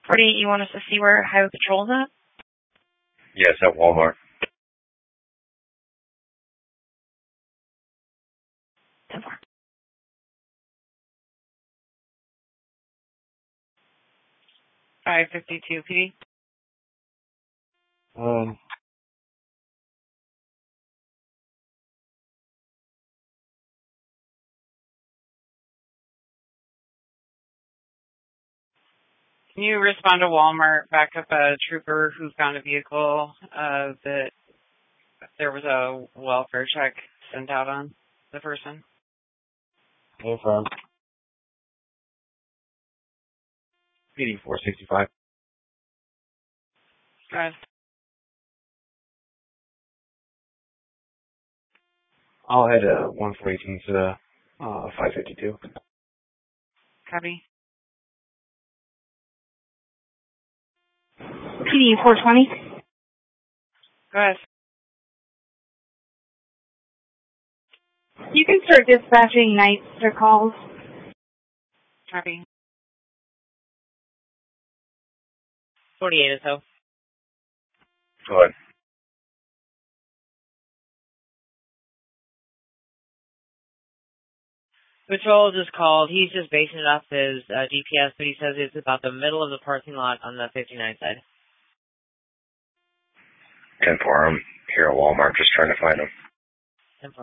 40, you want us to see where Highway Patrol's at? Yes, at Walmart. 10-4. $552 PD. Can you respond to Walmart, back up a trooper who found a vehicle that there was a welfare check sent out on the person? No problem. PD 465. Go ahead. I'll head 142 to 552. Copy. PD 420. Go ahead. You can start dispatching nights to calls. Copy. 48 or so. Go ahead. Patrol just called. He's just basing it off his GPS, but he says it's about the middle of the parking lot on the 59 side. 10-4. I'm here at Walmart just trying to find him. 10-4.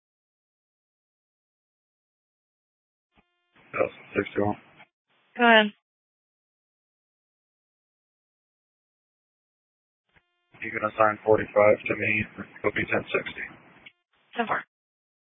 Oh, 61. Go ahead. You can assign 45 to me. It'll be 1060. 10-4.